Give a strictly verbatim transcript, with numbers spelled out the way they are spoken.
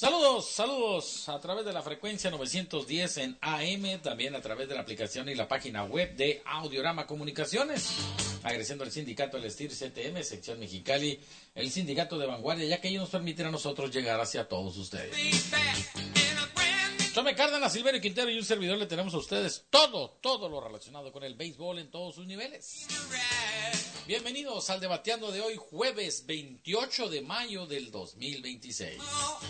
Saludos, saludos a través de la frecuencia novecientos diez en A M, también a través de la aplicación y la página web de Audiorama Comunicaciones. Agradeciendo al sindicato del Estir C T M, sección Mexicali, el sindicato de vanguardia, ya que ellos nos permiten a nosotros llegar hacia todos ustedes. Chome Cárdenas, Silverio Quintero y un servidor le tenemos a ustedes todo, todo lo relacionado con el béisbol en todos sus niveles. Bienvenidos al Debateando de hoy, jueves veintiocho de mayo del dos mil veintiséis.